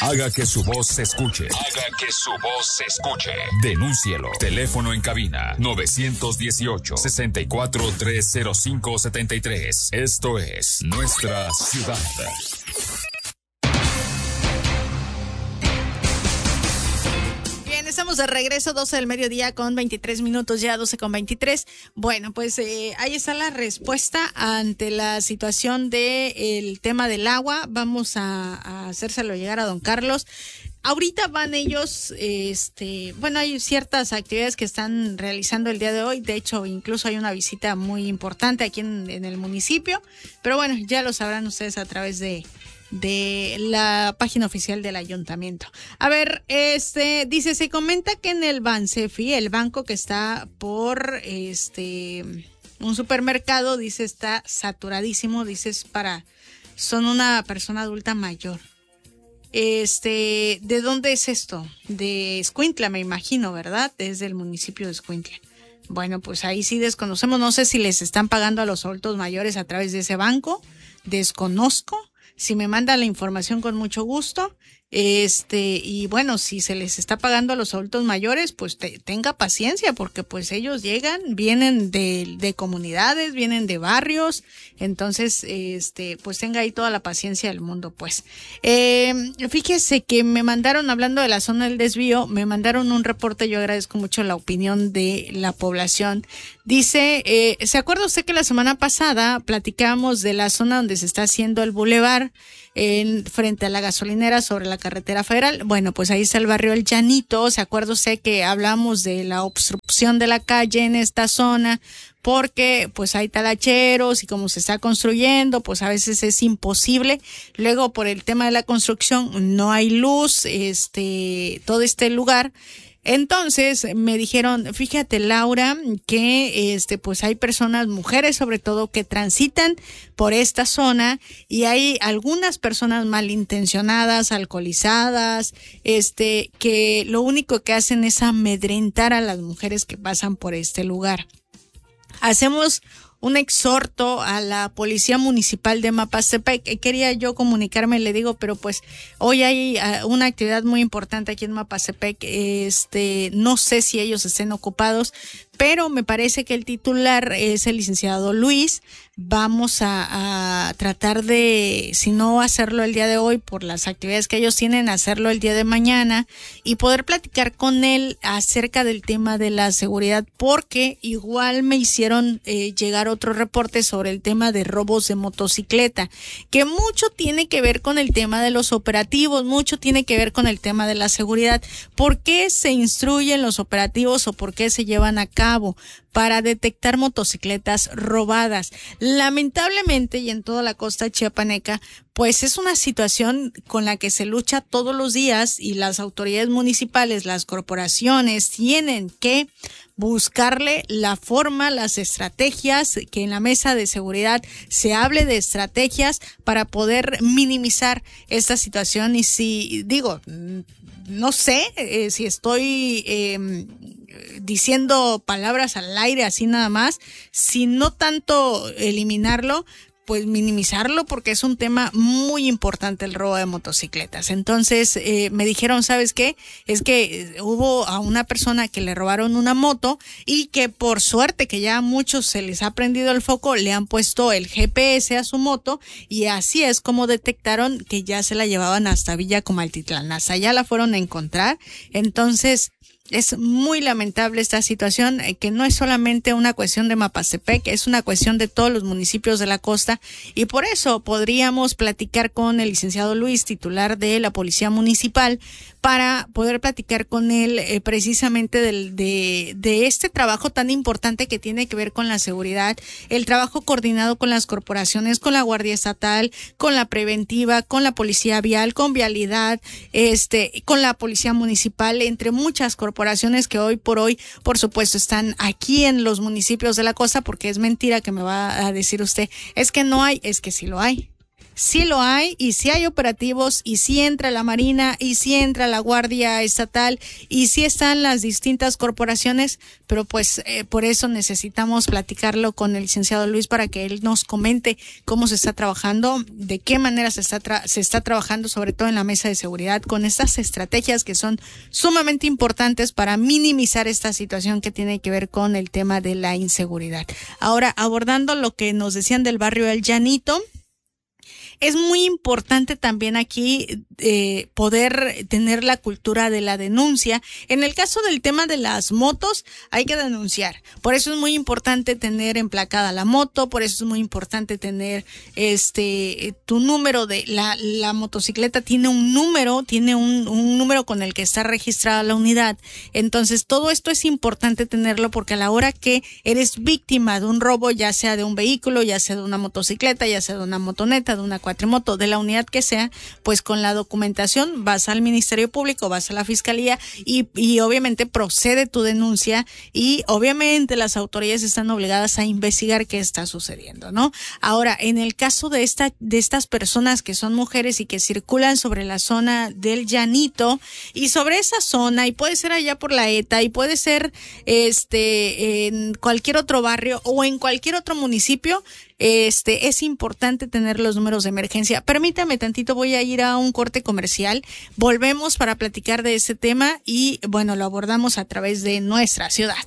Haga que su voz se escuche. Haga que su voz se escuche. Denúncielo. Teléfono en cabina 918-64-305-73. Esto es Nuestra Ciudad. Estamos de regreso, 12 del mediodía con 23 minutos, ya 12 con 23. Bueno, pues ahí está la respuesta ante la situación del tema del agua. Vamos a hacérselo llegar a don Carlos. Ahorita van ellos, bueno, hay ciertas actividades que están realizando el día de hoy. De hecho, incluso hay una visita muy importante aquí en el municipio. Pero bueno, ya lo sabrán ustedes a través de la página oficial del ayuntamiento. A ver, dice, se comenta que en el Bansefi, el banco que está por un supermercado, dice, está saturadísimo, dice, son una persona adulta mayor. ¿De dónde es esto? De Escuintla, me imagino, ¿verdad? Desde el municipio de Escuintla. Bueno, pues ahí sí desconocemos, no sé si les están pagando a los adultos mayores a través de ese banco, desconozco. Si me manda la información con mucho gusto, y bueno, si se les está pagando a los adultos mayores, pues tenga paciencia, porque pues ellos vienen de comunidades, vienen de barrios, entonces, pues tenga ahí toda la paciencia del mundo, pues. Fíjese que me mandaron, hablando de la zona del desvío, me mandaron un reporte, yo agradezco mucho la opinión de la población. Dice, ¿se acuerda usted que la semana pasada platicábamos de la zona donde se está haciendo el bulevar frente a la gasolinera sobre la carretera federal? Bueno, pues ahí está el barrio El Llanito. ¿Se acuerda usted que hablamos de la obstrucción de la calle en esta zona? Porque pues hay talacheros y como se está construyendo, pues a veces es imposible. Luego por el tema de la construcción no hay luz, todo este lugar. Entonces me dijeron, fíjate Laura, que pues hay personas, mujeres sobre todo, que transitan por esta zona y hay algunas personas malintencionadas, alcoholizadas, que lo único que hacen es amedrentar a las mujeres que pasan por este lugar. Hacemos un exhorto a la Policía Municipal de Mapastepec. Quería yo comunicarme, le digo, pero pues hoy hay una actividad muy importante aquí en Mapastepec. No sé si ellos estén ocupados, pero me parece que el titular es el licenciado Luis. Vamos a tratar de, si no hacerlo el día de hoy por las actividades que ellos tienen, hacerlo el día de mañana y poder platicar con él acerca del tema de la seguridad, porque igual me hicieron llegar otro reporte sobre el tema de robos de motocicleta, que mucho tiene que ver con el tema de los operativos, mucho tiene que ver con el tema de la seguridad. ¿Por qué se instruyen los operativos o por qué se llevan a cabo? Para detectar motocicletas robadas. Lamentablemente, y en toda la costa chiapaneca, pues es una situación con la que se lucha todos los días y las autoridades municipales, las corporaciones tienen que buscarle la forma, las estrategias, que en la mesa de seguridad se hable de estrategias para poder minimizar esta situación. Y si digo, no sé si estoy diciendo palabras al aire así nada más, si no tanto eliminarlo, pues minimizarlo, porque es un tema muy importante el robo de motocicletas. Entonces me dijeron, ¿sabes qué? Es que hubo a una persona que le robaron una moto y que por suerte que ya a muchos se les ha prendido el foco, le han puesto el GPS a su moto y así es como detectaron que ya se la llevaban hasta Villa Comaltitlán. Hasta allá la fueron a encontrar. Entonces es muy lamentable esta situación, que no es solamente una cuestión de Mapastepec, es una cuestión de todos los municipios de la costa, y por eso podríamos platicar con el licenciado Luis, titular de la Policía Municipal, para poder platicar con él precisamente de este trabajo tan importante que tiene que ver con la seguridad, el trabajo coordinado con las corporaciones, con la Guardia Estatal, con la preventiva, con la Policía Vial, con Vialidad, con la Policía Municipal, entre muchas corporaciones que hoy por hoy, por supuesto, están aquí en los municipios de la costa, porque es mentira que me va a decir usted, es que no hay, es que sí lo hay. sí lo hay, y sí hay operativos, y sí entra la Marina, y sí entra la Guardia Estatal, y sí están las distintas corporaciones, pero pues por eso necesitamos platicarlo con el licenciado Luis para que él nos comente cómo se está trabajando, de qué manera se está trabajando, sobre todo en la mesa de seguridad, con estas estrategias que son sumamente importantes para minimizar esta situación que tiene que ver con el tema de la inseguridad. Ahora, abordando lo que nos decían del barrio El Llanito, es muy importante también aquí poder tener la cultura de la denuncia. En el caso del tema de las motos, hay que denunciar. Por eso es muy importante tener emplacada la moto, por eso es muy importante tener tu número de la motocicleta tiene un número con el que está registrada la unidad. Entonces, todo esto es importante tenerlo porque a la hora que eres víctima de un robo, ya sea de un vehículo, ya sea de una motocicleta, ya sea de una motoneta, de una cuatrimoto, de la unidad que sea, pues con la documentación vas al Ministerio Público, vas a la Fiscalía y obviamente procede tu denuncia y obviamente las autoridades están obligadas a investigar qué está sucediendo, ¿no? Ahora, en el caso de estas personas que son mujeres y que circulan sobre la zona del Llanito y sobre esa zona, y puede ser allá por la ETA y puede ser en cualquier otro barrio o en cualquier otro municipio, es importante tener los números de emergencia. Permítame tantito, voy a ir a un corte comercial. Volvemos para platicar de ese tema y, bueno, lo abordamos a través de nuestra ciudad.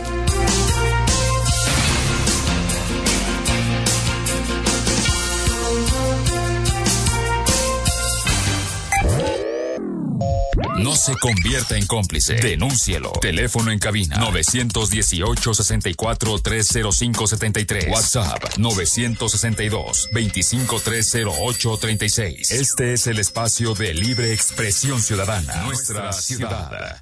No se convierta en cómplice. Denúncielo. Teléfono en cabina 918-64-305-73. WhatsApp 962-2530836. Este es el espacio de libre expresión ciudadana. Nuestra ciudad.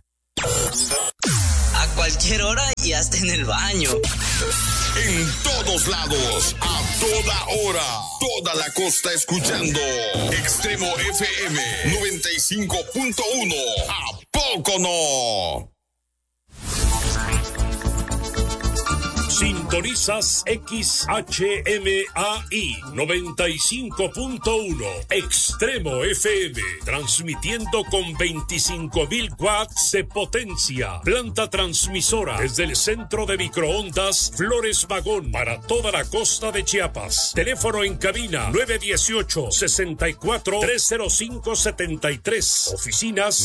A cualquier hora y hasta en el baño. En todos lados, a toda hora, toda la costa escuchando Extremo FM 95.1. ¿A poco no? Sintonizas XHMAI 95.1 Extremo FM, transmitiendo con 25,000 watts de potencia. Planta transmisora desde el centro de microondas Flores Magón para toda la costa de Chiapas. Teléfono en cabina 918-64-305-73. Oficinas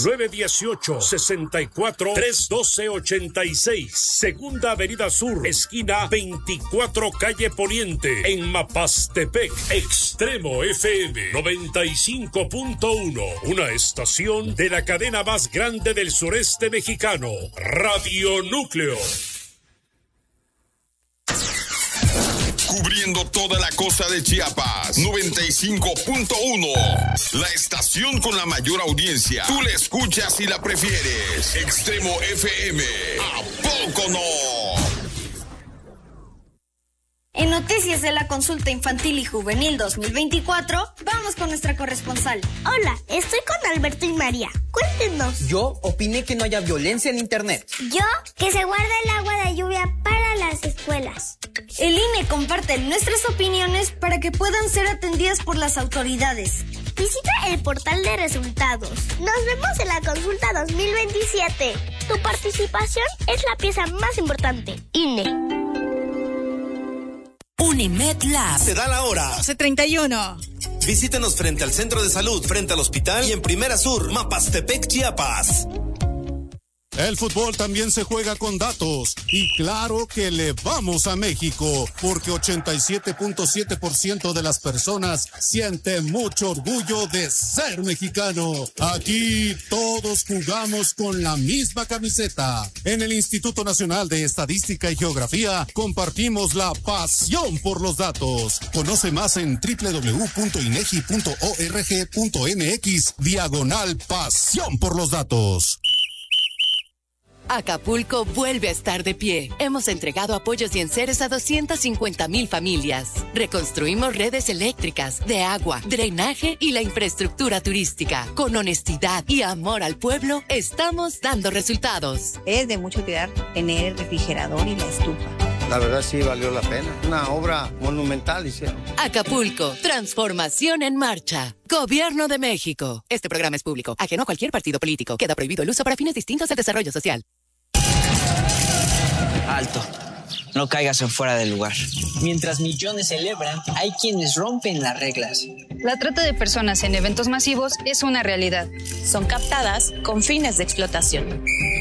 918-64-312-86. Segunda Avenida Sur, esquina 24 calle Poniente, en Mapastepec. Extremo FM 95.1, una estación de la cadena más grande del sureste mexicano, Radio Núcleo. Cubriendo toda la costa de Chiapas, 95.1. La estación con la mayor audiencia. Tú la escuchas y la prefieres. Extremo FM. ¿A poco no? En Noticias de la Consulta Infantil y Juvenil 2024, vamos con nuestra corresponsal. Hola, estoy con Alberto y María. Cuéntenos. Yo opiné que no haya violencia en internet. Yo, que se guarde el agua de lluvia para las escuelas. El INE comparte nuestras opiniones para que puedan ser atendidas por las autoridades. Visita el portal de resultados. Nos vemos en la consulta 2027. Tu participación es la pieza más importante. INE. Unimed Lab. Se da la hora. 12:31. Visítenos frente al Centro de Salud, frente al hospital y en Primera Sur, Mapastepec, Chiapas. El fútbol también se juega con datos y claro que le vamos a México porque 87.7% de las personas siente mucho orgullo de ser mexicano. Aquí todos jugamos con la misma camiseta. En el Instituto Nacional de Estadística y Geografía compartimos la pasión por los datos. Conoce más en www.inegi.org.mx/pasión por los datos. Acapulco vuelve a estar de pie. Hemos entregado apoyos y enseres a 250,000 familias. Reconstruimos redes eléctricas, de agua, drenaje y la infraestructura turística. Con honestidad y amor al pueblo, estamos dando resultados. Es de mucho cuidar tener el refrigerador y la estufa. La verdad sí valió la pena. Una obra monumental hicieron. Acapulco, transformación en marcha. Gobierno de México. Este programa es público, ajeno a cualquier partido político. Queda prohibido el uso para fines distintos al desarrollo social. Alto. No caigas en fuera del lugar. Mientras millones celebran, hay quienes rompen las reglas. La trata de personas en eventos masivos es una realidad. Son captadas con fines de explotación.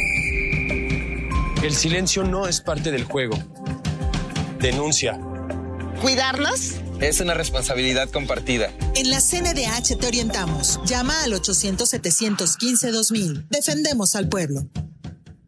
El silencio no es parte del juego. Denuncia. ¿Cuidarnos? Es una responsabilidad compartida. En la CNDH te orientamos. Llama al 800-715-2000. Defendemos al pueblo.